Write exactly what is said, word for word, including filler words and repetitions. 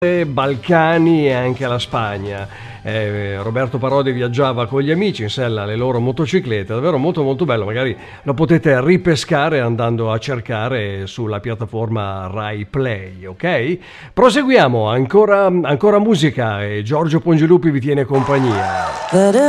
Balcani e anche la Spagna. Eh, Roberto Parodi viaggiava con gli amici in sella alle loro motociclette, davvero molto molto bello, magari lo potete ripescare andando a cercare sulla piattaforma Rai Play, ok? Proseguiamo, ancora, ancora musica e Giorgio Pongilupi vi tiene compagnia.